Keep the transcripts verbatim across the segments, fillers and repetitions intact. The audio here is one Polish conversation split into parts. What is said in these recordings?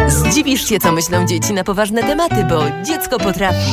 Zdziwisz się, co myślą dzieci na poważne tematy, bo dziecko potrafi.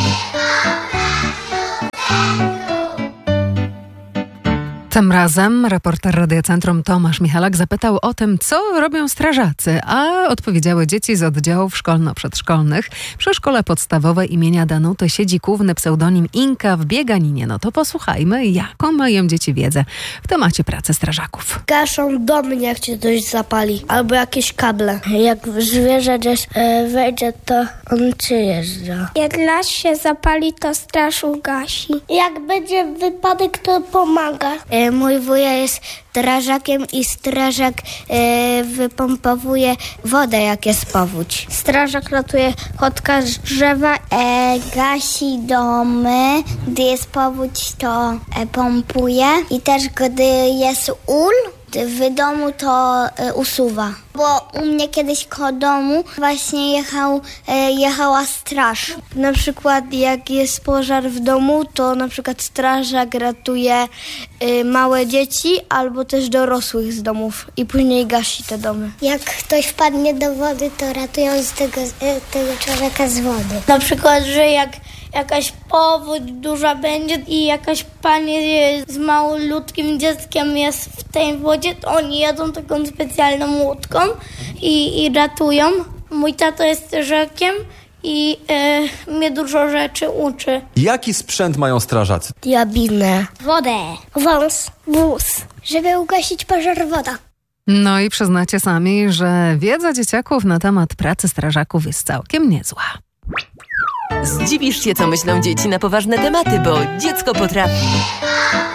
Tym razem reporter Radia Centrum Tomasz Michalak zapytał o tym, co robią strażacy, a odpowiedziały dzieci z oddziałów szkolno-przedszkolnych przy szkole podstawowej imienia Danuty Siedzikówny, pseudonim Inka w Bieganinie. No to posłuchajmy, jaką mają dzieci wiedzę w temacie pracy strażaków. Gaszą domy, jak się coś zapali, albo jakieś kable. Jak zwierzę gdzieś e, wejdzie, to on przyjeżdża. Jak las się zapali, to straż ugasi. Jak będzie wypadek, to pomaga. E, mój wuja jest strażakiem i strażak e, wypompowuje wodę, jak jest powódź. Strażak ratuje kotka z drzewa, e, gasi domy. Gdy jest powódź, to e, pompuje. I też gdy jest ul w domu, to e, usuwa. Bo u mnie kiedyś koło domu właśnie jechał, e, jechała straż. Na przykład jak jest pożar w domu, to na przykład strażak ratuje e, małe dzieci albo też dorosłych z domów i później gasi te domy. Jak ktoś wpadnie do wody, to ratują z tego, e, tego człowieka z wody. Na przykład, że jak jakaś powódź duża będzie i jakaś pani z małolutkim dzieckiem jest w tej wodzie, to oni jadą taką specjalną łódką i, i ratują. Mój tato jest strażakiem i e, mnie dużo rzeczy uczy. Jaki sprzęt mają strażacy? Diabinę. Wodę. Wąs, wóz, żeby ugasić pożar, woda. No i przyznacie sami, że wiedza dzieciaków na temat pracy strażaków jest całkiem niezła. Zdziwisz się, co myślą dzieci na poważne tematy, bo dziecko potrafi.